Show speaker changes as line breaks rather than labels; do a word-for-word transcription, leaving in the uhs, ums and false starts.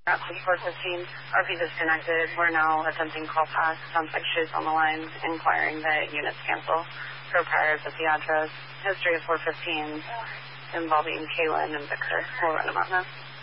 At four fifteen, our V disconnected. We're now attempting call pass. Sounds like she's on the line inquiring that units cancel. Her priors at the address. History of four fifteen involving Kaylin and Vicar. We'll run them out now.